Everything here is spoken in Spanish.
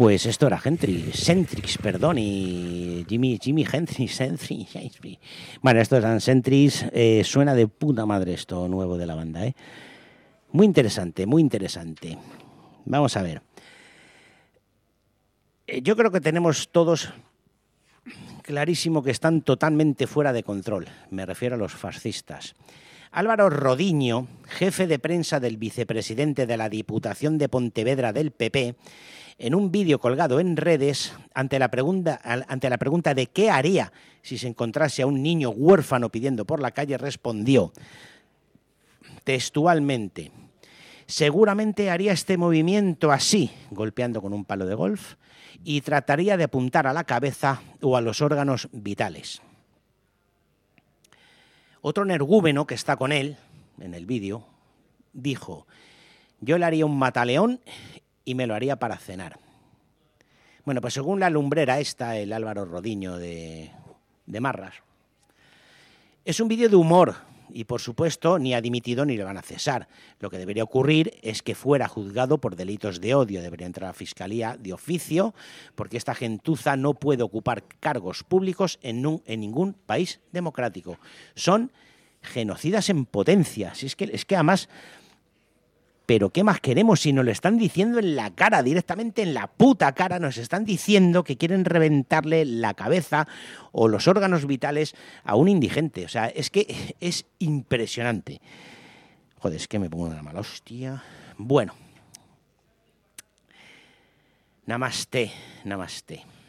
Pues esto era Centrix, perdón, y Jimi Hendrix, Centrix. Bueno, estos eran Centrix. Suena de puta madre esto nuevo de la banda, ¿eh? Muy interesante, muy interesante. Vamos a ver. Yo creo que tenemos todos clarísimo que están totalmente fuera de control. Me refiero a los fascistas. Álvaro Rodiño, jefe de prensa del vicepresidente de la Diputación de Pontevedra del PP, en un vídeo colgado en redes, ante la pregunta de qué haría si se encontrase a un niño huérfano pidiendo por la calle, respondió textualmente: seguramente haría este movimiento así, golpeando con un palo de golf, y trataría de apuntar a la cabeza o a los órganos vitales. Otro energúmeno que está con él, en el vídeo, dijo: yo le haría un mataleón y me lo haría para cenar. Bueno, pues según la lumbrera esta, el Álvaro Rodiño de Marras, es un vídeo de humor y, por supuesto, ni ha dimitido ni le van a cesar. Lo que debería ocurrir es que fuera juzgado por delitos de odio. Debería entrar a la Fiscalía de oficio, porque esta gentuza no puede ocupar cargos públicos en ningún país democrático. Son genocidas en potencia. Si es que además... Pero ¿qué más queremos si nos lo están diciendo en la cara, directamente en la puta cara? Nos están diciendo que quieren reventarle la cabeza o los órganos vitales a un indigente. O sea, es que es impresionante. Joder, es que me pongo una mala hostia. Bueno. Namaste, namaste.